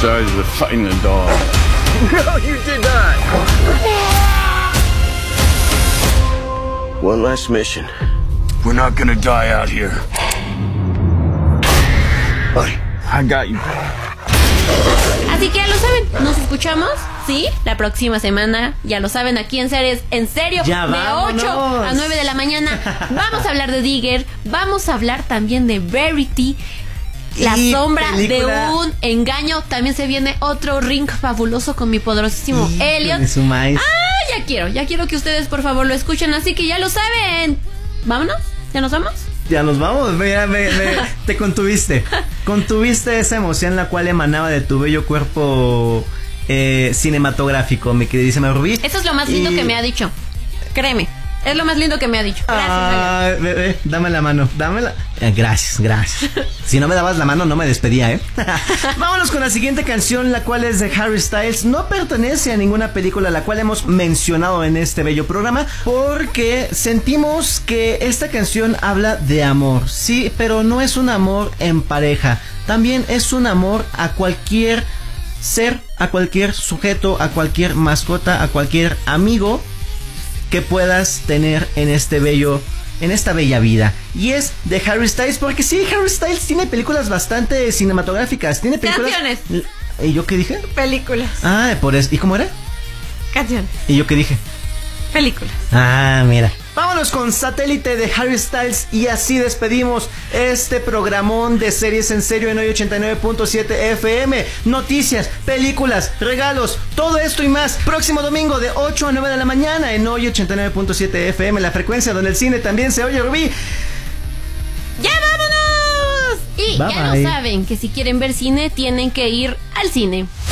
exercise of fighting a dog. No, you did not. One last mission. We're not gonna die out here. I got you. Así que ya lo saben, nos escuchamos, ¿sí? La próxima semana, ya lo saben, aquí en Series En Serio, ya de vámonos. 8 a 9 de la mañana. Vamos a hablar de Digger, vamos a hablar también de Verity, la sombra película de un engaño. También se viene otro ring fabuloso con mi poderosísimo Elliot. Ya quiero que ustedes por favor lo escuchen, así que ya lo saben. ¿Vámonos? ¿Ya nos vamos? Ya nos vamos, mira, te contuviste. Contuviste esa emoción la cual emanaba de tu bello cuerpo cinematográfico, mi queridísima Rubí. Eso es lo más lindo que me ha dicho. Créeme, es lo más lindo que me ha dicho. Gracias, bebé, dame la mano, dámela. Gracias. Si no me dabas la mano, no me despedía, ¿eh? Vámonos con la siguiente canción, la cual es de Harry Styles. No pertenece a ninguna película la cual hemos mencionado en este bello programa, porque sentimos que esta canción habla de amor, sí, pero no es un amor en pareja. También es un amor a cualquier ser, a cualquier sujeto, a cualquier mascota, a cualquier amigo que puedas tener en esta bella vida. Y es de Harry Styles, porque sí, Harry Styles tiene películas bastante cinematográficas. Tiene películas. Canciones. ¿Y yo qué dije? Películas. Por eso. ¿Y cómo era? Canciones. ¿Y yo qué dije? Películas. Mira. Vámonos con Satélite de Harry Styles y así despedimos este programón de Series en Serio en hoy 89.7 FM. Noticias, películas, regalos, todo esto y más. Próximo domingo de 8 a 9 de la mañana en hoy 89.7 FM, la frecuencia donde el cine también se oye, Rubí. ¡Ya vámonos! Y Bye, ya bye. lo saben, que si quieren ver cine, tienen que ir al cine.